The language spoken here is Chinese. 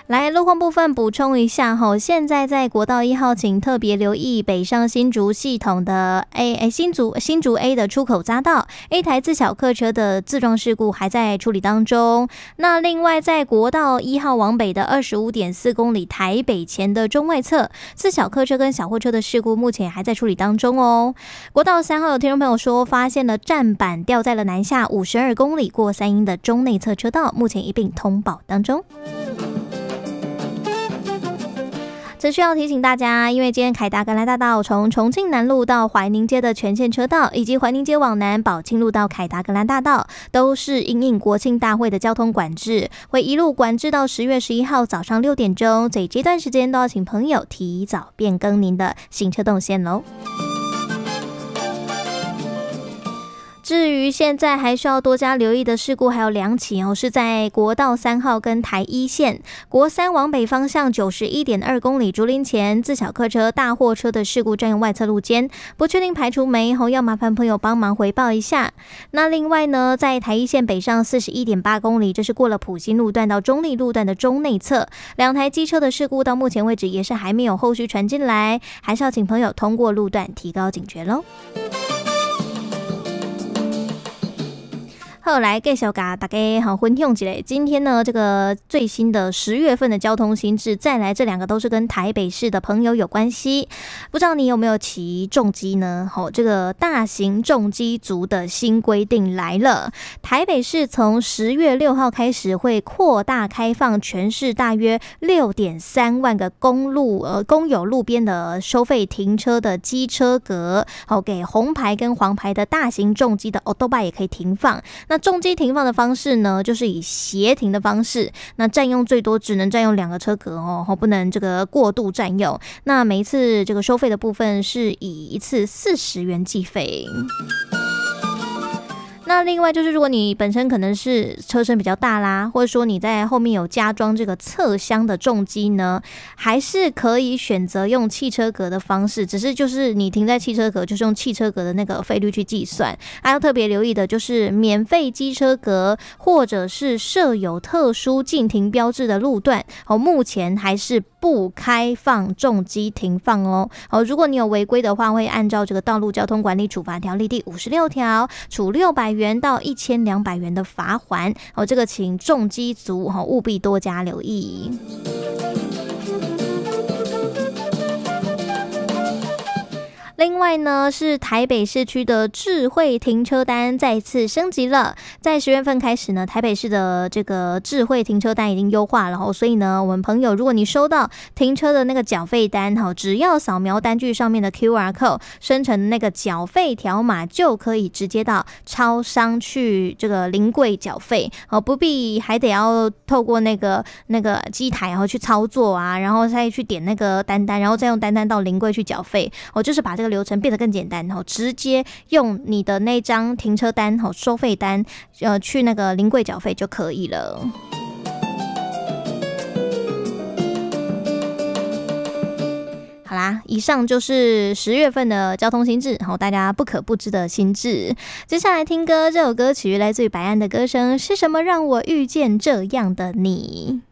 来，路况部分补充一下吼，现在在国道1号，请特别留意北上新竹系统的新竹 A 的出口匝道 ，A 台自小客车的自撞事故还在处理当中。那另外，在国道1号往北的25.4公里台北前的中外侧，自小客车跟小货车的事故目前还在处理当中哦。国道3号有听众朋友说，发现了站板掉在了南下52公里过三鶯的中内侧车道，目前一并通报当中。只需要提醒大家，因为今天凯达格兰大道从重庆南路到怀宁街的全线车道，以及怀宁街往南宝庆路到凯达格兰大道，都是因应国庆大会的交通管制，会一路管制到10月11号早上6点钟，所以这段时间都要请朋友提早变更您的行车动线喽。至于现在还需要多加留意的事故还有2起哦，是在国道3号跟台1线国3往北方向91.2公里竹林前自小客车大货车的事故占用外侧路肩，不确定排除没要麻烦朋友帮忙回报一下。那另外呢，在台1线北上41.8公里，这是过了埔心路段到中立路段的中内侧，2台机车的事故到目前为止也是还没有后续传进来，还是要请朋友通过路段提高警觉咯。后来继续给大家好分享一下，今天呢这个最新的10月份的交通新制，再来这2个都是跟台北市的朋友有关系。不知道你有没有骑重机呢？这个大型重机族的新规定来了，台北市从10月6号开始会扩大开放全市大约 6.3 万个公有路边的收费停车的机车格，给红牌跟黄牌的大型重机的 Autobike 也可以停放。那重机停放的方式呢，就是以斜停的方式，那占用最多只能占用2个车格哦，不能这个过度占用。那每一次这个收费的部分是以一次40元计费。那另外就是，如果你本身可能是车身比较大啦，或者说你在后面有加装这个侧箱的重机呢，还是可以选择用汽车格的方式，只是就是你停在汽车格，就是用汽车格的那个费率去计算。还要特别留意的就是免费机车格或者是设有特殊禁停标志的路段，目前还是不开放重机停放哦。如果你有违规的话，会按照这个道路交通管理处罚条例第56条，处600元到1200元的罚锾。这个请重机族务必多加留意。另外呢，是台北市区的智慧停车单再次升级了。在10月份开始呢，台北市的这个智慧停车单已经优化了，所以呢，我们朋友如果你收到停车的那个缴费单，只要扫描单据上面的 QR code 生成的那个缴费条码，就可以直接到超商去这个临柜缴费，不必还得要透过那个机台然后去操作啊，然后再去点那个单，然后再用单到临柜去缴费。就是把这个流程变得更简单，直接用你的那张停车单收费单去那个临柜缴费就可以了。好啦，以上就是10月份的交通新制，大家不可不知的新制。接下来听歌，这首歌曲来自于白安的歌声，是什么让我遇见这样的你？